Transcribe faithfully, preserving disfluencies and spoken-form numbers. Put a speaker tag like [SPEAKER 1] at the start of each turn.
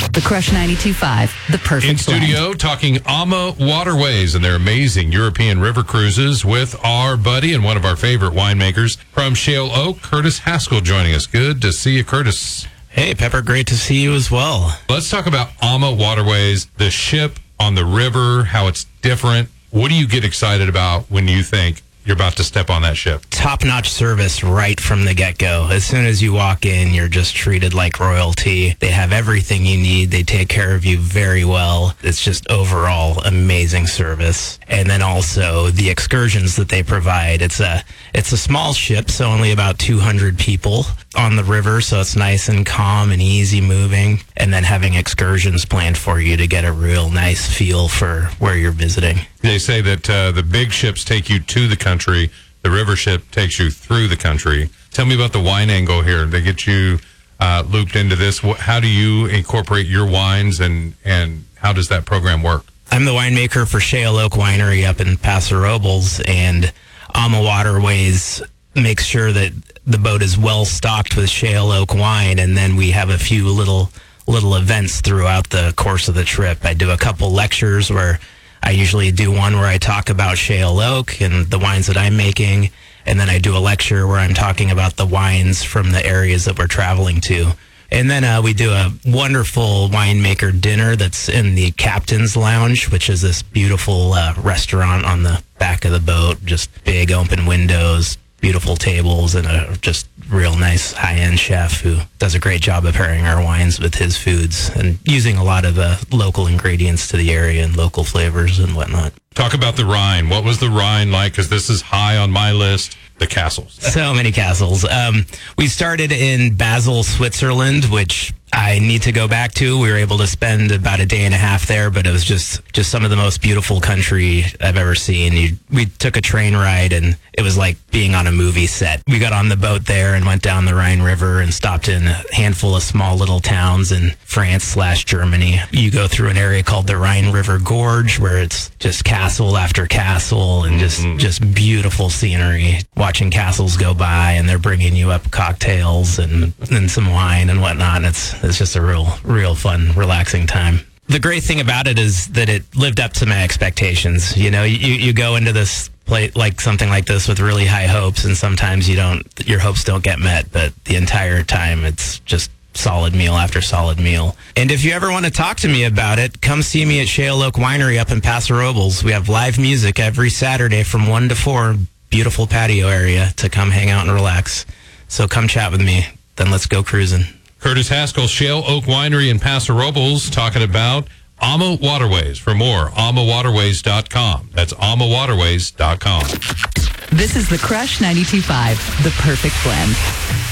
[SPEAKER 1] The Crush ninety-two point five, the perfect
[SPEAKER 2] In studio,
[SPEAKER 1] blend.
[SPEAKER 2] talking AMA Waterways and their amazing European river cruises with our buddy and one of our favorite winemakers from Shale Oak, Curtis Haskell, joining us. Good to see you, Curtis.
[SPEAKER 3] Hey, Pepper, great to see you as well.
[SPEAKER 2] Let's talk about AMA Waterways, the ship on the river, how it's different. What do you get excited about when you think you're about to step on that ship?
[SPEAKER 3] Top-notch service right from the get-go. As soon as you walk in, you're just treated like royalty. They have everything you need. They take care of you very well. It's just overall amazing service. And then also the excursions that they provide. It's a it's a small ship, so only about two hundred people on the river, so it's nice and calm and easy moving. And then having excursions planned for you to get a real nice feel for where you're visiting.
[SPEAKER 2] They say that uh, the big ships take you to the country. The river ship takes you through the country. Tell me about the wine angle here. They get you uh, looped into this. How do you incorporate your wines, and, and how does that program work?
[SPEAKER 3] I'm the winemaker for Shale Oak Winery up in Paso Robles, and AMA Waterways makes sure that the boat is well stocked with Shale Oak wine, and then we have a few little little events throughout the course of the trip. I do a couple lectures where I usually do one where I talk about Shale Oak and the wines that I'm making, and then I do a lecture where I'm talking about the wines from the areas that we're traveling to. And then uh, we do a wonderful winemaker dinner that's in the Captain's Lounge, which is this beautiful uh, restaurant on the back of the boat, just big open windows, beautiful tables, and a just real nice high-end chef who does a great job of pairing our wines with his foods and using a lot of uh, local ingredients to the area and local flavors and whatnot.
[SPEAKER 2] Talk about the Rhine. What was the Rhine like? Because this is high on my list. The castles.
[SPEAKER 3] So many castles. Um, we started in Basel, Switzerland, which I need to go back to. We were able to spend about a day and a half there, but it was just, just some of the most beautiful country I've ever seen. You, we took a train ride, and it was like being on a movie set. We got on the boat there and went down the Rhine River and stopped in a handful of small little towns in France slash Germany. You go through an area called the Rhine River Gorge, where it's just castle after castle and just, mm-hmm. just beautiful scenery. Watching castles go by, and they're bringing you up cocktails and, and some wine and whatnot. And it's it's just a real, real fun, relaxing time. The great thing about it is that it lived up to my expectations. You know, you, you go into this play like something like this with really high hopes, and sometimes you don't, your hopes don't get met, but the entire time it's just solid meal after solid meal. And if you ever want to talk to me about it, come see me at Shale Oak Winery up in Paso Robles. We have live music every Saturday from one to four. Beautiful patio area to come hang out and relax. So come chat with me. Then let's go cruising.
[SPEAKER 2] Curtis Haskell, Shale Oak Winery in Paso Robles, talking about AMA Waterways. For more, ama waterways dot com. That's ama waterways dot com.
[SPEAKER 1] This is the Crush ninety-two point five, the perfect blend.